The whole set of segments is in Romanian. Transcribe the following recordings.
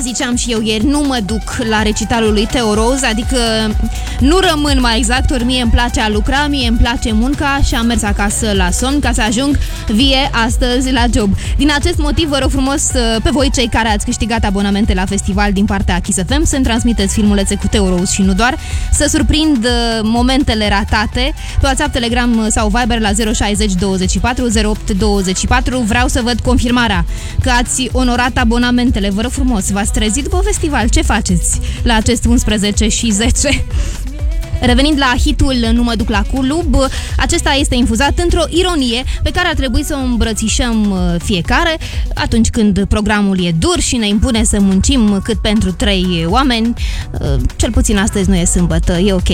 ziceam și eu ieri, nu mă duc la recitalul lui Theo Rose, adică nu rămân, mai exact, ori mie îmi place a lucra, mie îmi place munca și am mers acasă la somn ca să ajung vie astăzi la job. Din acest motiv vă rog frumos pe voi cei care ați câștigat abonamente la festival din partea Kiss FM să-mi transmiteți filmulețe cu Theo Rose și nu doar, să surprind momentele ratate pe WhatsApp, Telegram sau Viber la 060 24 08 24. Vreau să văd confirmarea că ați onorat abonamentele. Vă rog frumos, v-ați trezit după festival, ce faceți la acest 11 și 10? Revenind la hitul Nu mă duc la club, acesta este infuzat într-o ironie pe care ar trebui să o îmbrățișăm fiecare atunci când programul e dur și ne impune să muncim cât pentru 3 oameni. Cel puțin astăzi nu e sâmbătă, e ok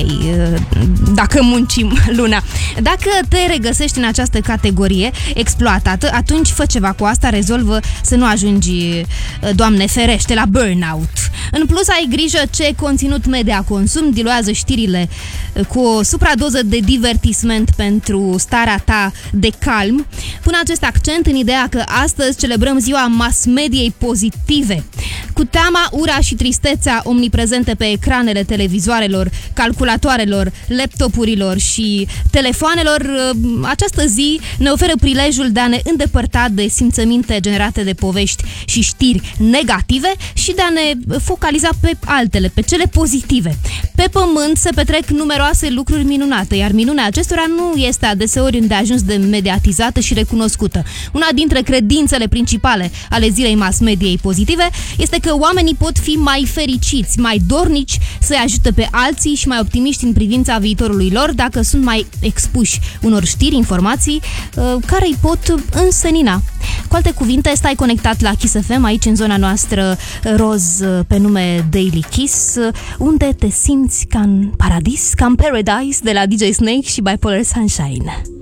dacă muncim luna. Dacă te regăsești în această categorie exploatată, atunci fă ceva cu asta, rezolvă să nu ajungi, Doamne ferește, la burnout. În plus, ai grijă ce conținut media consum, diluează știrile cu o supradoză de divertisment pentru starea ta de calm. Pun acest accent în ideea că astăzi celebrăm ziua mass mediei pozitive. Cu teama, ura și tristețea omniprezente pe ecranele televizoarelor, calculatoarelor, laptopurilor și telefoanelor, această zi ne oferă prilejul de a ne îndepărta de simțăminte generate de povești și știri negative și de a ne focaliza pe altele, pe cele pozitive. Pe pământ se petrec numeroase lucruri minunate, iar minunea acestora nu este adeseori îndeajuns de mediatizată și recunoscută. Una dintre credințele principale ale zilei mass mediei pozitive este că oamenii pot fi mai fericiți, mai dornici să-i ajute pe alții și mai optimiști în privința viitorului lor dacă sunt mai expuși unor știri, informații care îi pot însenina. Cu alte cuvinte, stai conectat la Kiss FM, aici în zona noastră roz pe nume Daily Kiss, unde te simți ca în paradis, ca în paradise, de la DJ Snake și Bipolar Sunshine.